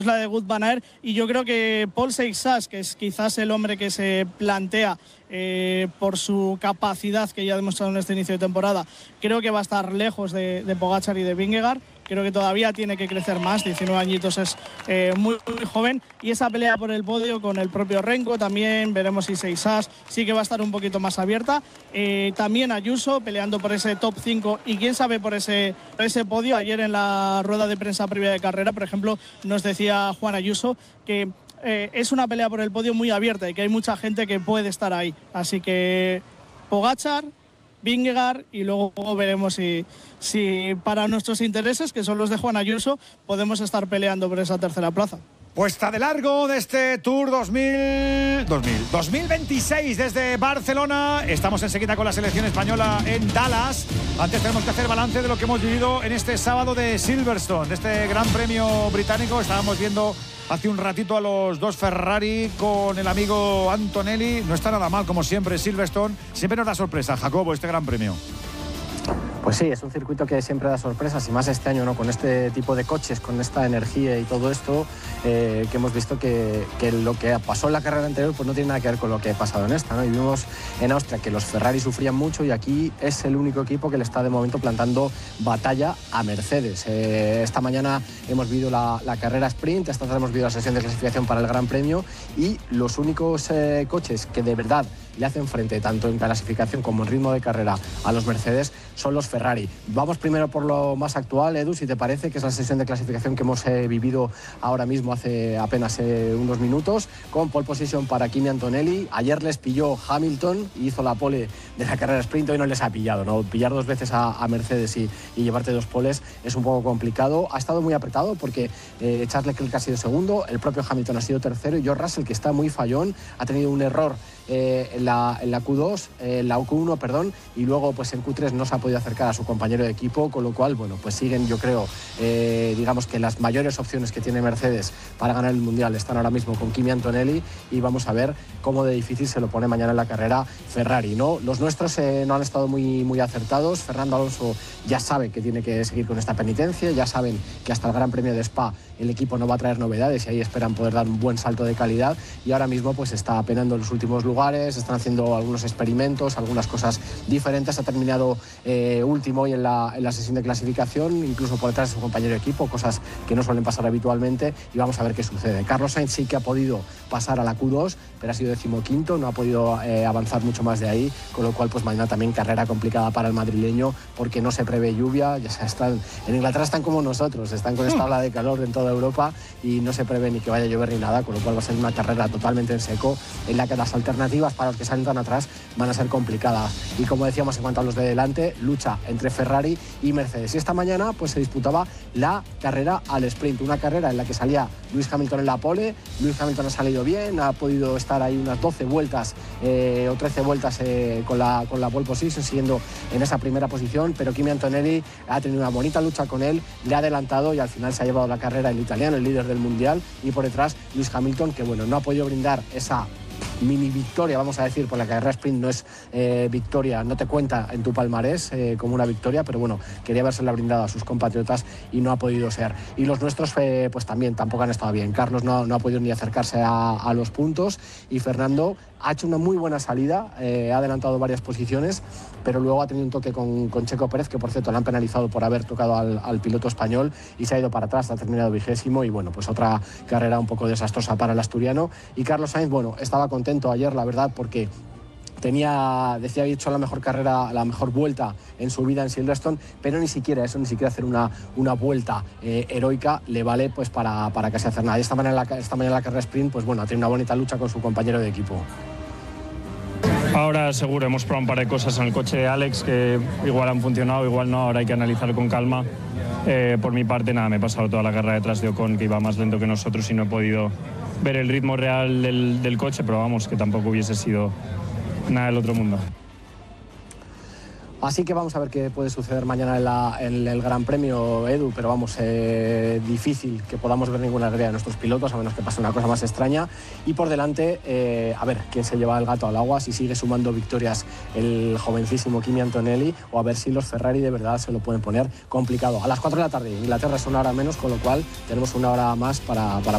la de Wout van Aert, y yo creo que Paul Seixas, que es quizás el hombre que se plantea por su capacidad que ya ha demostrado en este inicio de temporada, creo que va a estar lejos de Pogačar y de Vingegaard. Creo que todavía tiene que crecer más, 19 añitos es muy joven, y esa pelea por el podio con el propio Renko también, veremos si Seixas sí que va a estar un poquito más abierta. También Ayuso peleando por ese top 5 y quién sabe por ese podio. Ayer en la rueda de prensa previa de carrera, por ejemplo, nos decía Juan Ayuso que es una pelea por el podio muy abierta y que hay mucha gente que puede estar ahí. Así que Pogačar, Vingegaard, y luego veremos si para nuestros intereses, que son los de Juan Ayuso, podemos estar peleando por esa tercera plaza. Puesta de largo de este Tour 2026 desde Barcelona. Estamos enseguida con la selección española en Dallas. Antes tenemos que hacer balance de lo que hemos vivido en este sábado de Silverstone, de este Gran Premio británico. Estábamos viendo hace un ratito a los dos Ferrari con el amigo Antonelli. No está nada mal, como siempre, Silverstone. Siempre nos da sorpresa, Jacobo, este Gran Premio. Pues sí, es un circuito que siempre da sorpresas, y más este año, ¿no? Con este tipo de coches, con esta energía y todo esto, que hemos visto que lo que pasó en la carrera anterior pues no tiene nada que ver con lo que ha pasado en esta, ¿no? Y vimos en Austria que los Ferrari sufrían mucho, y aquí es el único equipo que le está de momento plantando batalla a Mercedes. Esta mañana hemos vivido la carrera sprint, esta tarde hemos vivido la sesión de clasificación para el Gran Premio, y los únicos coches que de verdad le hacen frente tanto en clasificación como en ritmo de carrera a los Mercedes son los Ferrari. Vamos primero por lo más actual, Edu, si te parece, que es la sesión de clasificación que hemos vivido ahora mismo hace apenas unos minutos, con pole position para Kimi Antonelli. Ayer les pilló Hamilton y hizo la pole de la carrera sprint, hoy no les ha pillado, ¿no? Pillar dos veces a Mercedes y llevarte dos poles es un poco complicado. Ha estado muy apretado porque Charles Leclerc ha sido segundo, el propio Hamilton ha sido tercero, y George Russell, que está muy fallón, ha tenido un error en la Q2, la Q1, perdón, y luego pues en Q3 no se ha podido acercar a su compañero de equipo, con lo cual, bueno, pues siguen, yo creo, digamos que las mayores opciones que tiene Mercedes para ganar el Mundial están ahora mismo con Kimi Antonelli, y vamos a ver cómo de difícil se lo pone mañana en la carrera Ferrari, ¿no? Los nuestros no han estado muy acertados. Fernando Alonso ya sabe que tiene que seguir con esta penitencia, ya saben que hasta el Gran Premio de Spa el equipo no va a traer novedades, y ahí esperan poder dar un buen salto de calidad, y ahora mismo pues está penando en los últimos lugares, están haciendo algunos experimentos, algunas cosas diferentes. Ha terminado último hoy en la sesión de clasificación, incluso por detrás de su compañero de equipo, cosas que no suelen pasar habitualmente, y vamos a ver qué sucede. Carlos Sainz sí que ha podido pasar a la Q2, pero ha sido 15º, no ha podido avanzar mucho más de ahí, con lo cual pues mañana también carrera complicada para el madrileño, porque no se prevé lluvia. Ya están en Inglaterra, están como nosotros, están con esta ola de calor en toda Europa, y no se prevé ni que vaya a llover ni nada, con lo cual va a ser una carrera totalmente en seco, en la que las alternativas para los que salen tan atrás van a ser complicadas. Y como decíamos, en cuanto a los de delante, lucha entre Ferrari y Mercedes. Y esta mañana pues se disputaba la carrera al sprint, una carrera en la que salía Lewis Hamilton en la pole. Lewis Hamilton ha salido bien, ha podido estar ahí unas 12 vueltas o 13 vueltas con la pole position, siguiendo en esa primera posición, pero Kimi Antonelli ha tenido una bonita lucha con él, le ha adelantado, y al final se ha llevado la carrera el italiano, el líder del Mundial, y por detrás Lewis Hamilton, que bueno, no ha podido brindar esa mini victoria, vamos a decir, por la carrera sprint no es victoria, no te cuenta en tu palmarés como una victoria, pero bueno, quería habérsela brindado a sus compatriotas y no ha podido ser. Y los nuestros pues también tampoco han estado bien. Carlos no ha podido ni acercarse a los puntos, y Fernando ha hecho una muy buena salida, ha adelantado varias posiciones, pero luego ha tenido un toque con Checo Pérez, que por cierto le han penalizado por haber tocado al piloto español, y se ha ido para atrás, ha terminado 20º, y bueno, pues otra carrera un poco desastrosa para el asturiano. Y Carlos Sainz, bueno, estaba contento ayer, la verdad, porque decía, había hecho la mejor carrera, la mejor vuelta en su vida en Silverstone, pero ni siquiera hacer una vuelta heroica le vale pues para casi hacer nada. Y esta mañana la carrera sprint, pues bueno, ha tenido una bonita lucha con su compañero de equipo. Ahora seguro, hemos probado un par de cosas en el coche de Alex que igual han funcionado, igual no, ahora hay que analizarlo con calma. Por mi parte, nada, me he pasado toda la carrera detrás de Ocon, que iba más lento que nosotros, y no he podido ver el ritmo real del coche, pero vamos, que tampoco hubiese sido nada del otro mundo. Así que vamos a ver qué puede suceder mañana en el Gran Premio, Edu, pero vamos, difícil que podamos ver ninguna alegría de nuestros pilotos, a menos que pase una cosa más extraña. Y por delante, a ver quién se lleva el gato al agua, si sigue sumando victorias el jovencísimo Kimi Antonelli, o a ver si los Ferrari de verdad se lo pueden poner complicado. A las 4 de la tarde, Inglaterra es una hora menos, con lo cual tenemos una hora más para